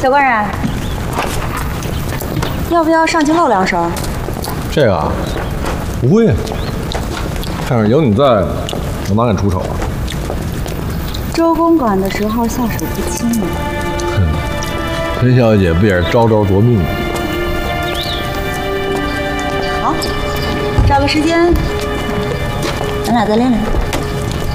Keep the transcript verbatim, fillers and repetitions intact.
小官人，要不要上去露两手？ 这个啊，不会。看着有你在，我哪敢出手啊？ 周公馆的时候下手不轻啊。 哼，陈小姐不也是招招夺命吗？ 好，找个时间，咱俩再练练。